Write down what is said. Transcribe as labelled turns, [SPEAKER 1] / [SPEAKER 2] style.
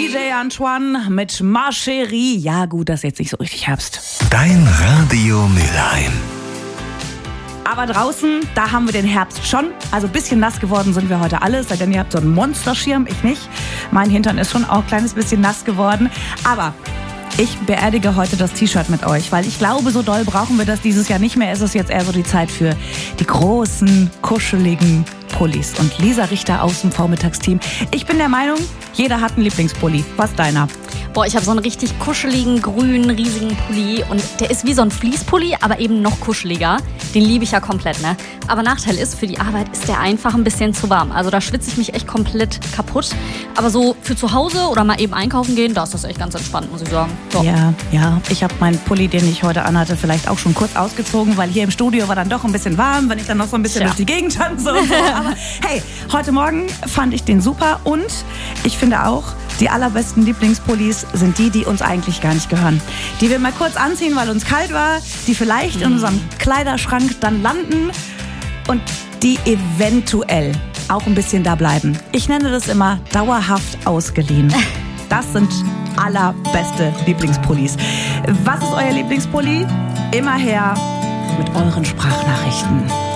[SPEAKER 1] DJ Antoine mit Ma Chérie. Ja gut, das ist jetzt nicht so richtig Herbst.
[SPEAKER 2] Dein Radio Mülheim.
[SPEAKER 1] Aber draußen, da haben wir den Herbst schon. Also ein bisschen nass geworden sind wir heute alle. Sei denn, ihr habt so einen Monsterschirm, ich nicht. Mein Hintern ist schon auch ein kleines bisschen nass geworden. Aber ich beerdige heute das T-Shirt mit euch, weil ich glaube, so doll brauchen wir das dieses Jahr nicht mehr. Es ist jetzt eher so die Zeit für die großen, kuscheligen Pullis. Und Lisa Richter aus dem Vormittagsteam. Ich bin der Meinung, jeder hat einen Lieblingspulli. Was deiner?
[SPEAKER 3] Boah, ich habe so einen richtig kuscheligen, grünen, riesigen Pulli und der ist wie so ein Fleece-Pulli, aber eben noch kuscheliger. Den liebe ich ja komplett, ne? Aber Nachteil ist, für die Arbeit ist der einfach ein bisschen zu warm. Also da schwitze ich mich echt komplett kaputt. Aber so für zu Hause oder mal eben einkaufen gehen, da ist das echt ganz entspannt, muss ich sagen. So.
[SPEAKER 1] Ja, ich habe meinen Pulli, den ich heute anhatte, vielleicht auch schon kurz ausgezogen, weil hier im Studio war dann doch ein bisschen warm, wenn ich dann noch so ein bisschen durch die Gegend tanze und so. Aber hey, heute Morgen fand ich den super und ich finde auch, die allerbesten Lieblingspullis sind die uns eigentlich gar nicht gehören. Die wir mal kurz anziehen, weil uns kalt war, die vielleicht in unserem Kleiderschrank dann landen und die eventuell auch ein bisschen da bleiben. Ich nenne das immer dauerhaft ausgeliehen. Das sind allerbeste Lieblingspullis. Was ist euer Lieblingspulli? Immer her mit euren Sprachnachrichten.